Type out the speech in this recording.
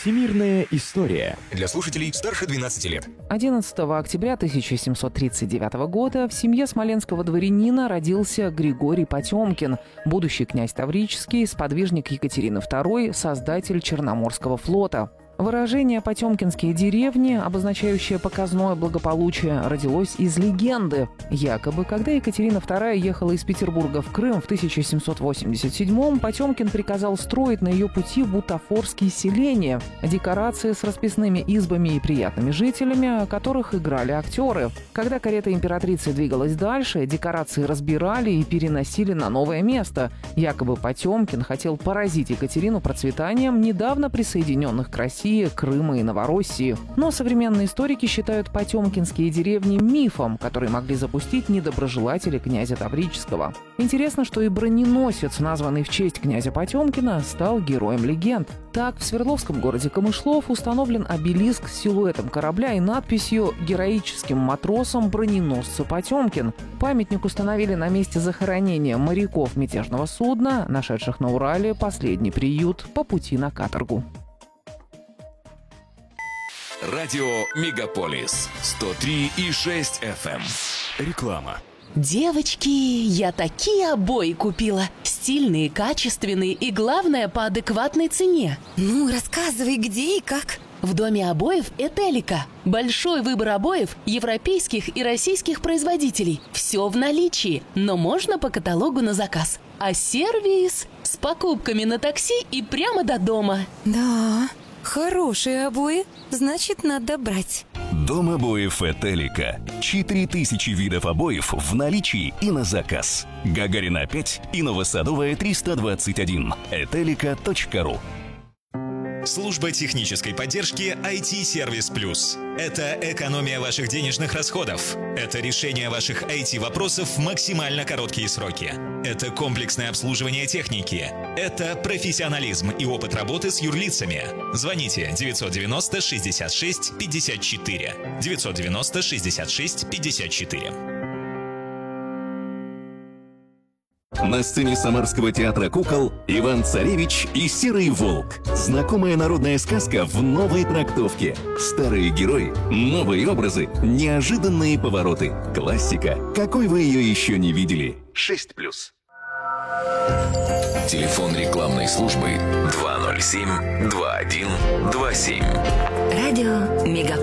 Всемирная история. Для слушателей старше 12 лет. 11 октября 1739 года в семье смоленского дворянина родился Григорий Потемкин, будущий князь Таврический, сподвижник Екатерины II, создатель Черноморского флота. Выражение «потемкинские деревни», обозначающее показное благополучие, родилось из легенды. Якобы, когда Екатерина II ехала из Петербурга в Крым в 1787-м, Потемкин приказал строить на ее пути бутафорские селения, декорации с расписными избами и приятными жителями, о которых играли актеры. Когда карета императрицы двигалась дальше, декорации разбирали и переносили на новое место. Якобы Потемкин хотел поразить Екатерину процветанием недавно присоединенных к России, Крыма и Новороссии. Но современные историки считают потемкинские деревни мифом, который могли запустить недоброжелатели князя Таврического. Интересно, что и броненосец, названный в честь князя Потемкина, стал героем легенд. Так, в Свердловском городе Камышлов установлен обелиск с силуэтом корабля и надписью «Героическим матросом броненосца Потемкин». Памятник установили на месте захоронения моряков мятежного судна, нашедших на Урале последний приют по пути на каторгу. Радио Мегаполис 103,6 FM. Реклама. Девочки, я такие обои купила. Стильные, качественные и, главное, по адекватной цене. Ну, рассказывай, где и как. В доме обоев «Этелика». Большой выбор обоев европейских и российских производителей. Все в наличии, но можно по каталогу на заказ. А сервис с покупками на такси и прямо до дома. Да, хорошие обои, значит, надо брать. Дом обоев «Этелика». 4000 видов обоев в наличии и на заказ. Гагарина 5 и Новосадовая 321. Этелика.ру. Служба технической поддержки IT-сервис Плюс. Это экономия ваших денежных расходов. Это решение ваших IT-вопросов в максимально короткие сроки. Это комплексное обслуживание техники. Это профессионализм и опыт работы с юрлицами. Звоните 990 66 54. 990 66 54. На сцене Самарского театра кукол Иван-Царевич и Серый волк. Знакомая народная сказка в новой трактовке. Старые герои, новые образы, неожиданные повороты. Классика, какой вы ее еще не видели. 6+. Телефон рекламной службы 207 21 27. Радио Мегаполис.